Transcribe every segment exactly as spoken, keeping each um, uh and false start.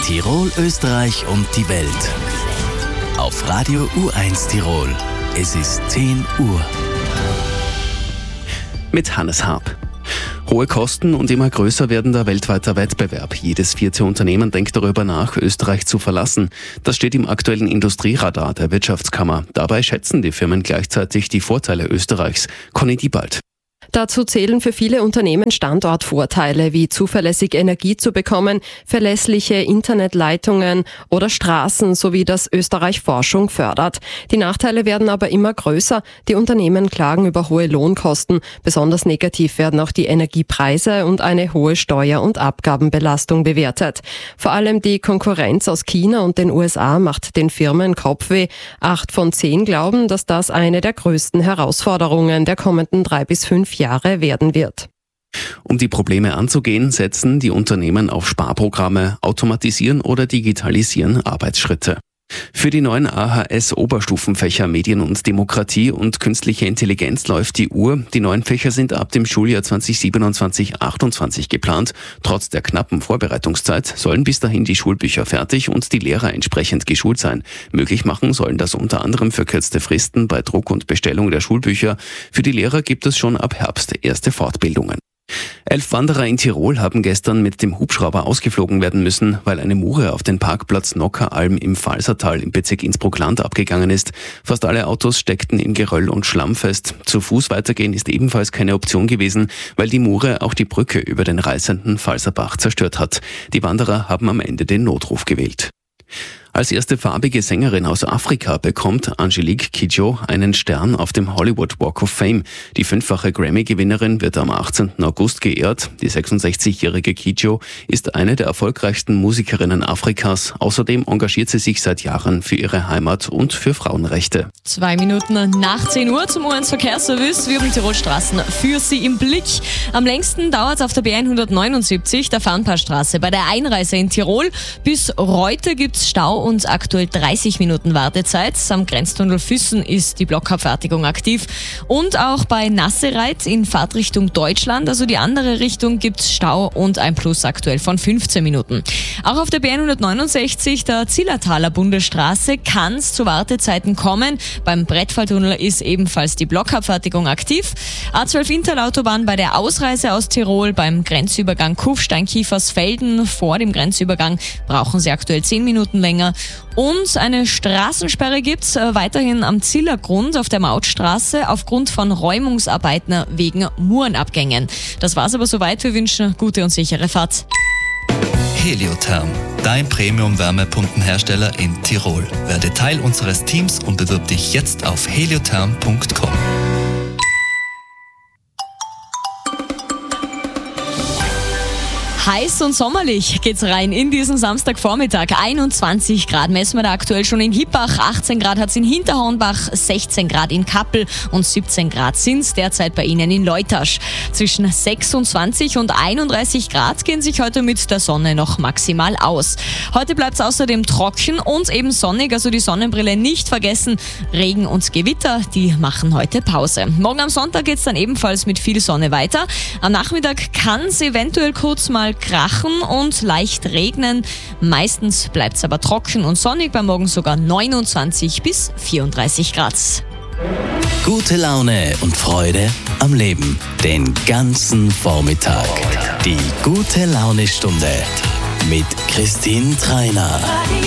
Tirol, Österreich und die Welt. Auf Radio U eins Tirol. Es ist zehn Uhr. Mit Hannes Harp. Hohe Kosten und immer größer werdender weltweiter Wettbewerb. Jedes vierte Unternehmen denkt darüber nach, Österreich zu verlassen. Das steht im aktuellen Industrieradar der Wirtschaftskammer. Dabei schätzen die Firmen gleichzeitig die Vorteile Österreichs. Conny Diebald. Dazu zählen für viele Unternehmen Standortvorteile, wie zuverlässig Energie zu bekommen, verlässliche Internetleitungen oder Straßen, sowie dass Österreich Forschung fördert. Die Nachteile werden aber immer größer. Die Unternehmen klagen über hohe Lohnkosten. Besonders negativ werden auch die Energiepreise und eine hohe Steuer- und Abgabenbelastung bewertet. Vor allem die Konkurrenz aus China und den U S A macht den Firmen Kopfweh. Acht von zehn glauben, dass das eine der größten Herausforderungen der kommenden drei bis fünf Jahre werden wird. Um die Probleme anzugehen, setzen die Unternehmen auf Sparprogramme, automatisieren oder digitalisieren Arbeitsschritte. Für die neuen A H S-Oberstufenfächer Medien und Demokratie und Künstliche Intelligenz läuft die Uhr. Die neuen Fächer sind ab dem Schuljahr zwanzig siebenundzwanzig achtundzwanzig geplant. Trotz der knappen Vorbereitungszeit sollen bis dahin die Schulbücher fertig und die Lehrer entsprechend geschult sein. Möglich machen sollen das unter anderem verkürzte Fristen bei Druck und Bestellung der Schulbücher. Für die Lehrer gibt es schon ab Herbst erste Fortbildungen. Elf Wanderer in Tirol haben gestern mit dem Hubschrauber ausgeflogen werden müssen, weil eine Mure auf den Parkplatz Nockeralm im Pfalzertal im Bezirk Innsbruck-Land abgegangen ist. Fast alle Autos steckten in Geröll und Schlamm fest. Zu Fuß weitergehen ist ebenfalls keine Option gewesen, weil die Mure auch die Brücke über den reißenden Pfalzerbach zerstört hat. Die Wanderer haben am Ende den Notruf gewählt. Als erste farbige Sängerin aus Afrika bekommt Angelique Kidjo einen Stern auf dem Hollywood Walk of Fame. Die fünffache Grammy-Gewinnerin wird am achtzehnten August geehrt. Die sechsundsechzigjährige Kidjo ist eine der erfolgreichsten Musikerinnen Afrikas. Außerdem engagiert sie sich seit Jahren für ihre Heimat und für Frauenrechte. Zwei Minuten nach zehn Uhr zum U eins Verkehrsservice. Wir haben Tirolstraßen für Sie im Blick. Am längsten dauert es auf der B hundertneunundsiebzig, der Farnpaarstraße. Bei der Einreise in Tirol bis Reute gibt's Stau und aktuell dreißig Minuten Wartezeit. Am Grenztunnel Füssen ist die Blockabfertigung aktiv. Und auch bei Nassereit in Fahrtrichtung Deutschland, also die andere Richtung, gibt's Stau und ein Plus aktuell von fünfzehn Minuten. Auch auf der B hundertneunundsechzig, der Zillertaler Bundesstraße, kann es zu Wartezeiten kommen. Beim Brettfalltunnel ist ebenfalls die Blockabfertigung aktiv. A zwölf Interlautobahn bei der Ausreise aus Tirol beim Grenzübergang Kufstein-Kiefersfelden vor dem Grenzübergang brauchen Sie aktuell zehn Minuten länger. Und eine Straßensperre gibt's äh, weiterhin am Zillergrund auf der Mautstraße aufgrund von Räumungsarbeiten wegen Murenabgängen. Das war's aber soweit. Wir wünschen gute und sichere Fahrt. Heliotherm, dein Premium-Wärmepumpenhersteller in Tirol. Werde Teil unseres Teams und bewirb dich jetzt auf heliotherm punkt com. Heiß und sommerlich geht's rein in diesen Samstagvormittag. einundzwanzig Grad messen wir da aktuell schon in Hippach, achtzehn Grad hat's in Hinterhornbach, sechzehn Grad in Kappel und siebzehn Grad sind's derzeit bei Ihnen in Leutasch. Zwischen sechsundzwanzig und einunddreißig Grad gehen sich heute mit der Sonne noch maximal aus. Heute bleibt's außerdem trocken und eben sonnig, also die Sonnenbrille nicht vergessen. Regen und Gewitter, die machen heute Pause. Morgen am Sonntag geht's dann ebenfalls mit viel Sonne weiter. Am Nachmittag kann's eventuell kurz mal krachen und leicht regnen. Meistens bleibt es aber trocken und sonnig, bei morgen sogar neunundzwanzig bis vierunddreißig Grad. Gute Laune und Freude am Leben. Den ganzen Vormittag. Die gute Laune-Stunde mit Christine Treiner.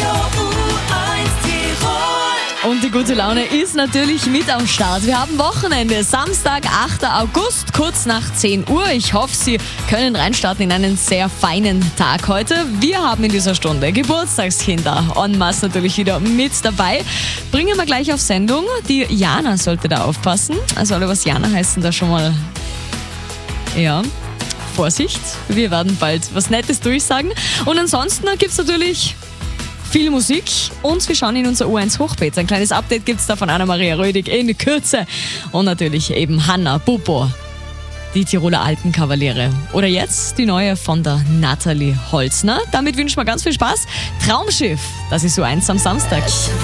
Und die gute Laune ist natürlich mit am Start. Wir haben Wochenende, Samstag, achten August, kurz nach zehn Uhr. Ich hoffe, Sie können reinstarten in einen sehr feinen Tag heute. Wir haben in dieser Stunde Geburtstagskinder en masse natürlich wieder mit dabei. Bringen wir gleich auf Sendung. Die Jana sollte da aufpassen. Also alle, was Jana heißen, da schon mal, ja, Vorsicht. Wir werden bald was Nettes durchsagen. Und ansonsten gibt es natürlich viel Musik und wir schauen in unser U eins Hochbeet. Ein kleines Update gibt es da von Anna-Maria Rödig in Kürze. Und natürlich eben Hanna Bubo, die Tiroler Alpenkavaliere. Oder jetzt die neue von der Nathalie Holzner. Damit wünschen wir ganz viel Spaß. Traumschiff, das ist U eins am Samstag.